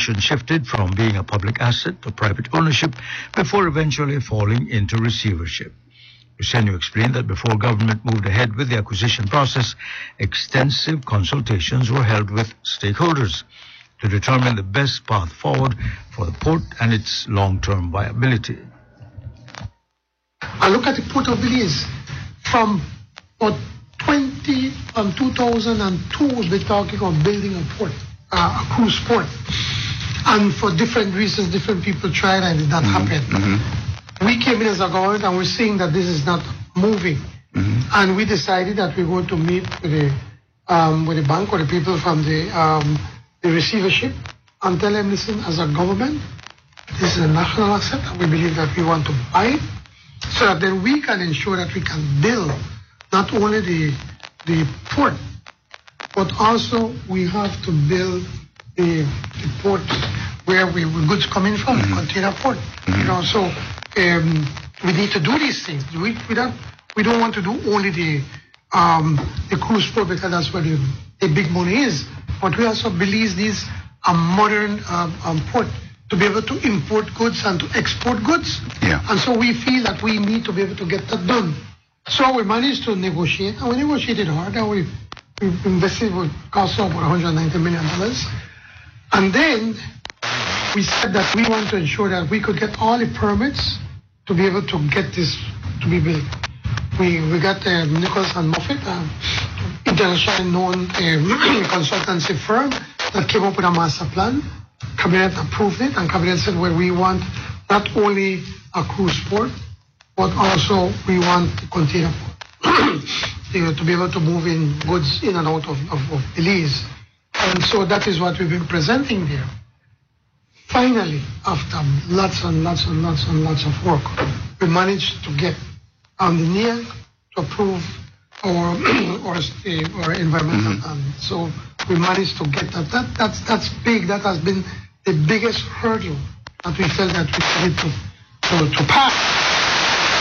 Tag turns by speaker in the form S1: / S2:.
S1: Ocean shifted from being a public asset to private ownership before eventually falling into receivership. Lucenio explained that before government moved ahead with the acquisition process, extensive consultations were held with stakeholders to determine the best path forward for the port and its long-term viability.
S2: I look at the Port of Belize from 2002, we're talking of building a port, a cruise port. And for different reasons, different people tried and it did not happen. We came in as a government and we're seeing that this is not moving. And we decided that we're going to meet with the bank or the people from the receivership and tell them, listen, as a government, this is a national asset and we believe that we want to buy it so that then we can ensure that we can build not only the port, but also we have to build the port where goods coming from, the container port. You know, so we need to do these things. We don't want to do only the cruise port because that's where the big money is. But we also believe these are modern port to be able to import goods and to export goods.
S3: Yeah.
S2: And so we feel that we need to be able to get that done. So we managed to negotiate, and we negotiated hard, and we invested with cost of about $190 million. And then we said that we want to ensure that we could get all the permits to be able to get this to be built. We got Nicholas and Moffett, internationally known consultancy firm that came up with a master plan. Cabinet approved it, and Cabinet said, well, we want not only a cruise port, but also we want a container port to be able to move in goods in and out of Belize. And so that is what we've been presenting there. Finally, after lots and lots of work, we managed to get the NEA to approve our environmental plan. So we managed to get that. That's big. That has been the biggest hurdle that we felt that we needed to pass.